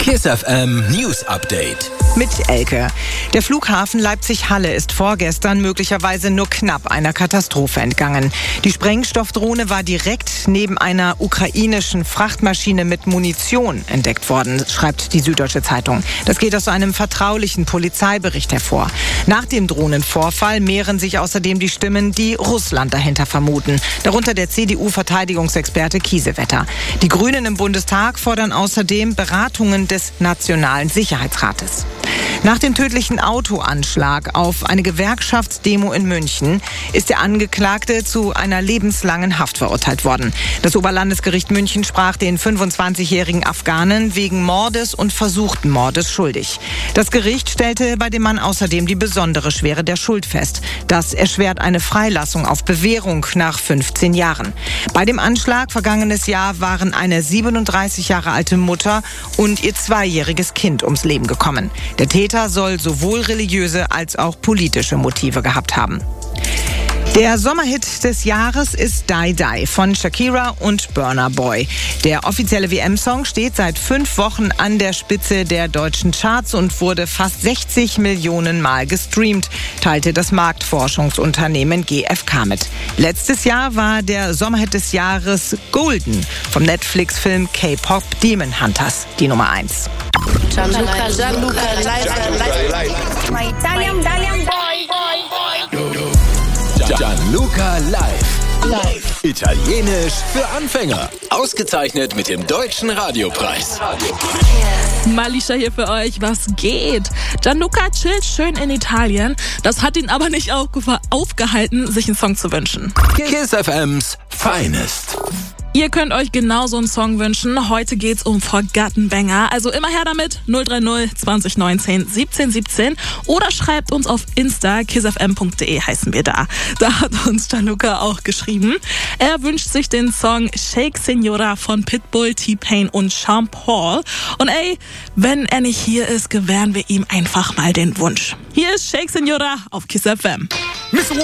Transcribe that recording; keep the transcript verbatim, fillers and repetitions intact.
Kiss F M News Update. Mit Elke. Der Flughafen Leipzig-Halle ist vorgestern möglicherweise nur knapp einer Katastrophe entgangen. Die Sprengstoffdrohne war direkt neben einer ukrainischen Frachtmaschine mit Munition entdeckt worden, schreibt die Süddeutsche Zeitung. Das geht aus einem vertraulichen Polizeibericht hervor. Nach dem Drohnenvorfall mehren sich außerdem die Stimmen, die Russland dahinter vermuten. Darunter der C D U-Verteidigungsexperte Kiesewetter. Die Grünen im Bundestag fordern außerdem Beratungen des Nationalen Sicherheitsrates. Nach dem tödlichen Autoanschlag auf eine Gewerkschaftsdemo in München ist der Angeklagte zu einer lebenslangen Haft verurteilt worden. Das Oberlandesgericht München sprach den fünfundzwanzigjährigen Afghanen wegen Mordes und versuchten Mordes schuldig. Das Gericht stellte bei dem Mann außerdem die besondere Schwere der Schuld fest. Das erschwert eine Freilassung auf Bewährung nach fünfzehn Jahren. Bei dem Anschlag vergangenes Jahr waren eine siebenunddreißig Jahre alte Mutter und ihr zweijähriges Kind ums Leben gekommen. Der Täter soll sowohl religiöse als auch politische Motive gehabt haben. Der Sommerhit des Jahres ist Die Die von Shakira und Burna Boy. Der offizielle W M-Song steht seit fünf Wochen an der Spitze der deutschen Charts und wurde fast sechzig Millionen Mal gestreamt, teilte das Marktforschungsunternehmen G f K mit. Letztes Jahr war der Sommerhit des Jahres Golden vom Netflix-Film K-Pop Demon Hunters die Nummer eins. Gianluca, Gianluca, live, My Italian, Italian boy, boy, boy. Gianluca live. Live. Italienisch für Anfänger. Ausgezeichnet mit dem Deutschen Radiopreis. Malisha hier für euch, was geht? Gianluca chillt schön in Italien. Das hat ihn aber nicht aufge- aufgehalten, sich einen Song zu wünschen. Kiss F M's Finest. Ihr könnt euch genau so einen Song wünschen. Heute geht's um Forgotten Banger. Also immer her damit. null drei null zwanzig neunzehn siebzehn siebzehn oder schreibt uns auf Insta, kiss f m punkt d e heißen wir da. Da hat uns Gianluca auch geschrieben. Er wünscht sich den Song Shake Senora von Pitbull, T-Pain und Sean Paul. Und ey, wenn er nicht hier ist, gewähren wir ihm einfach mal den Wunsch. Hier ist Shake Senora auf Kiss F M. Mister